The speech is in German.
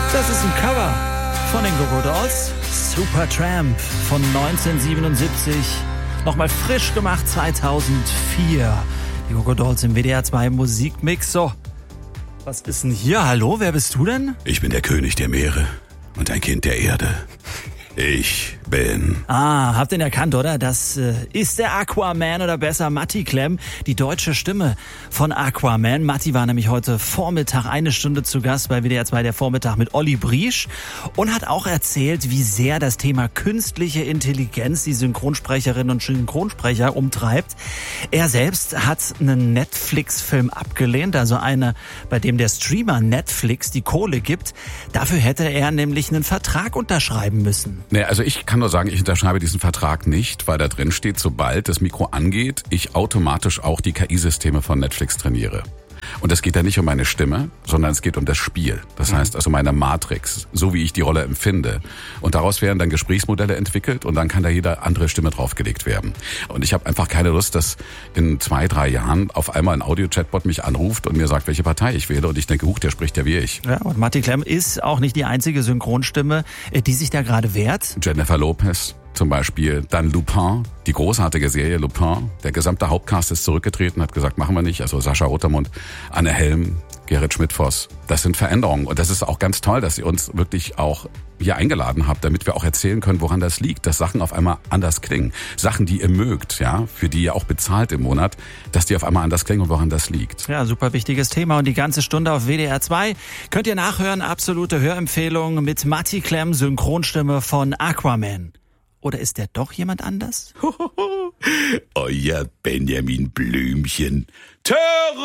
Das ist ein Cover von den Go-Go Dolls. Supertramp von 1977. Nochmal frisch gemacht 2004. Die Go-Go Dolls im WDR 2 Musikmix. So, was ist denn hier? Hallo, wer bist du denn? Ich bin der König der Meere und ein Kind der Erde. Ich bin... Habt ihr ihn erkannt, oder? Das ist der Aquaman oder besser Matti Klemm, die deutsche Stimme von Aquaman. Matti war nämlich heute Vormittag 1 Stunde zu Gast bei WDR 2 der Vormittag mit Olli Briesch und hat auch erzählt, wie sehr das Thema künstliche Intelligenz die Synchronsprecherinnen und Synchronsprecher umtreibt. Er selbst hat einen Netflix-Film abgelehnt, also eine, bei dem der Streamer Netflix die Kohle gibt. Dafür hätte er nämlich einen Vertrag unterschreiben müssen. Nee, also ich kann nur sagen, ich unterschreibe diesen Vertrag nicht, weil da drin steht, sobald das Mikro angeht, ich automatisch auch die KI-Systeme von Netflix trainiere. Und es geht da nicht um meine Stimme, sondern es geht um das Spiel. Das heißt also meine Matrix, so wie ich die Rolle empfinde. Und daraus werden dann Gesprächsmodelle entwickelt und dann kann da jede andere Stimme draufgelegt werden. Und ich habe einfach keine Lust, dass in 2-3 Jahren auf einmal ein Audio-Chatbot mich anruft und mir sagt, welche Partei ich wähle. Und ich denke, der spricht ja wie ich. Ja, und Matti Klemm ist auch nicht die einzige Synchronstimme, die sich da gerade wehrt. Jennifer Lopez zum Beispiel, dann Lupin, die großartige Serie Lupin. Der gesamte Hauptcast ist zurückgetreten, hat gesagt, machen wir nicht. Also Sascha Rotermund, Anne Helm, Gerrit Schmidt-Voss. Das sind Veränderungen. Und das ist auch ganz toll, dass ihr uns wirklich auch hier eingeladen habt, damit wir auch erzählen können, woran das liegt, dass Sachen auf einmal anders klingen. Sachen, die ihr mögt, ja, für die ihr auch bezahlt im Monat, dass die auf einmal anders klingen und woran das liegt. Ja, super wichtiges Thema. Und die ganze Stunde auf WDR 2 könnt ihr nachhören. Absolute Hörempfehlung mit Matti Klemm, Synchronstimme von Aquaman. Oder ist der doch jemand anders? Euer Benjamin Blümchen.